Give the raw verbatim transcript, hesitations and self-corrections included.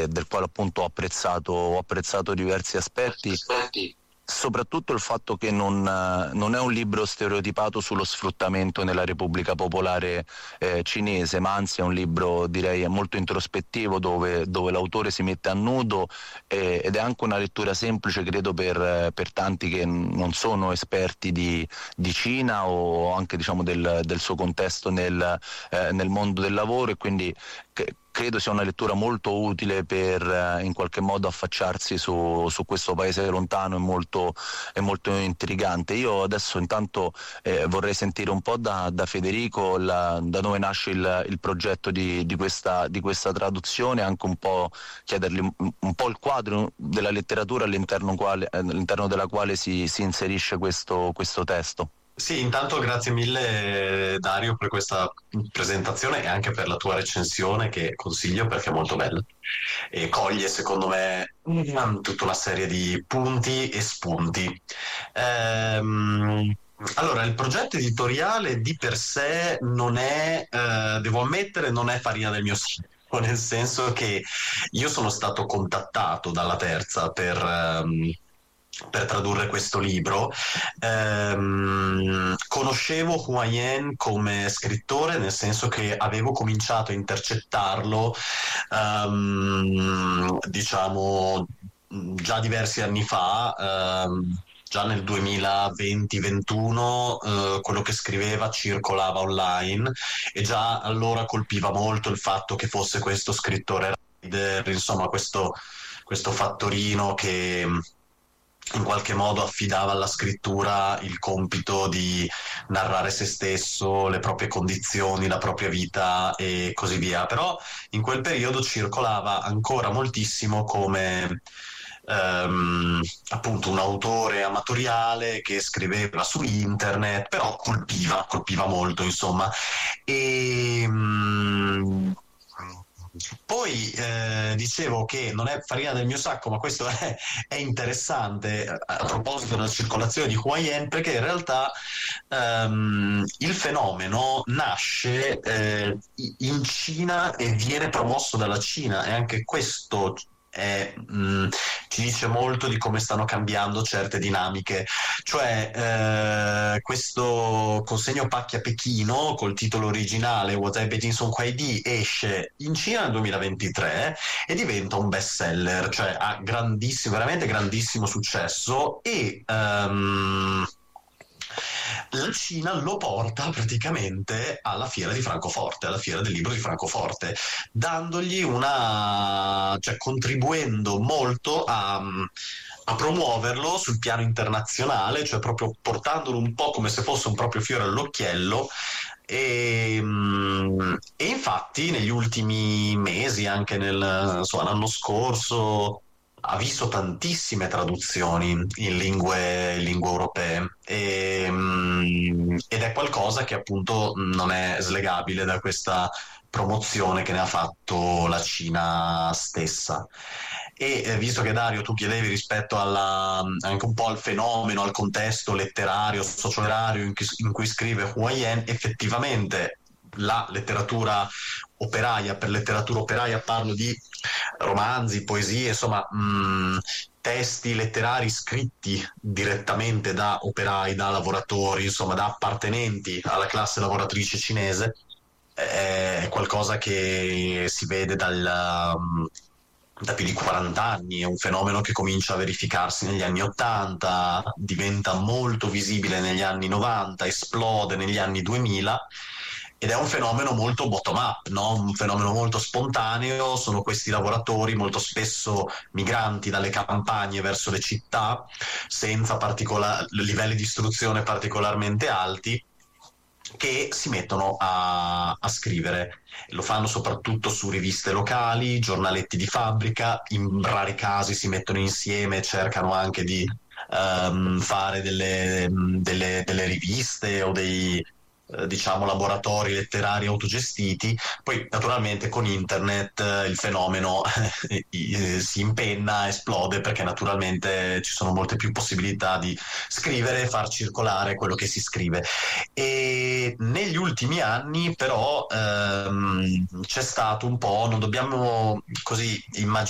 eh, del quale appunto ho apprezzato, ho apprezzato diversi aspetti. aspetti. Soprattutto il fatto che non, non è un libro stereotipato sullo sfruttamento nella Repubblica Popolare eh, Cinese, ma anzi è un libro, direi, molto introspettivo, dove, dove l'autore si mette a nudo, eh, ed è anche una lettura semplice, credo, per, per tanti che non sono esperti di, di Cina o anche, diciamo, del, del suo contesto nel, eh, nel mondo del lavoro, e quindi che, credo sia una lettura molto utile per eh, in qualche modo affacciarsi su, su questo paese lontano e molto, e molto intrigante. Io adesso intanto eh, vorrei sentire un po' da, da Federico la, da dove nasce il, il progetto di, di, questa, di questa traduzione, anche un po' chiedergli un, un po' il quadro della letteratura all'interno, quale, all'interno della quale si, si inserisce questo, questo testo. Sì, intanto grazie mille Dario per questa presentazione e anche per la tua recensione, che consiglio perché è molto bella e coglie secondo me tutta una serie di punti e spunti. Ehm, allora, il progetto editoriale di per sé non è, eh, devo ammettere, non è farina del mio sacco, nel senso che io sono stato contattato dalla Terza per... ehm, per tradurre questo libro. Ehm, conoscevo Huayen come scrittore, nel senso che avevo cominciato a intercettarlo um, diciamo già diversi anni fa, um, già nel duemilaventi ventuno, eh, quello che scriveva circolava online e già allora colpiva molto il fatto che fosse questo scrittore writer, insomma questo, questo fattorino che in qualche modo affidava alla scrittura il compito di narrare se stesso, le proprie condizioni, la propria vita e così via. Però in quel periodo circolava ancora moltissimo come ehm, appunto un autore amatoriale che scriveva su internet, però colpiva, colpiva molto, insomma. E... Mm, poi eh, dicevo che non è farina del mio sacco, ma questo è, è interessante a proposito della circolazione di Huayen, perché in realtà ehm, il fenomeno nasce eh, in Cina e viene promosso dalla Cina, e anche questo è, mh, ci dice molto di come stanno cambiando certe dinamiche. Cioè eh, questo consegno pacchi a Pechino col titolo originale Wazai Beijing Song Kuai Di esce in Cina nel duemilaventitré e diventa un best seller, cioè ha grandissimo, veramente grandissimo successo, e um, la Cina lo porta praticamente alla fiera di Francoforte, alla fiera del libro di Francoforte, dandogli una, cioè contribuendo molto a, a promuoverlo sul piano internazionale, cioè proprio portandolo un po' come se fosse un proprio fiore all'occhiello. E, e infatti negli ultimi mesi, anche nel, insomma, l'anno scorso, ha visto tantissime traduzioni in lingue, in lingue europee, e, ed è qualcosa che appunto non è slegabile da questa promozione che ne ha fatto la Cina stessa. E eh, visto che Dario tu chiedevi rispetto alla, anche un po' al fenomeno, al contesto letterario, sociolario in cui, in cui scrive Huayen, effettivamente la letteratura operaia, per letteratura operaia parlo di romanzi, poesie, insomma mh, testi letterari scritti direttamente da operai, da lavoratori, insomma da appartenenti alla classe lavoratrice cinese, è qualcosa che si vede dal, da più di quaranta anni, è un fenomeno che comincia a verificarsi negli anni ottanta, diventa molto visibile negli anni novanta, esplode negli anni duemila. Ed è un fenomeno molto bottom-up, no? Un fenomeno molto spontaneo, sono questi lavoratori molto spesso migranti dalle campagne verso le città, senza particola- livelli di istruzione particolarmente alti, che si mettono a, a scrivere. Lo fanno soprattutto su riviste locali, giornaletti di fabbrica, in rari casi si mettono insieme, cercano anche di um, fare delle, delle, delle riviste o dei diciamo laboratori letterari autogestiti. Poi naturalmente con internet eh, il fenomeno eh, si impenna, esplode, perché naturalmente ci sono molte più possibilità di scrivere e far circolare quello che si scrive. E negli ultimi anni però ehm, c'è stato un po', non dobbiamo così immaginare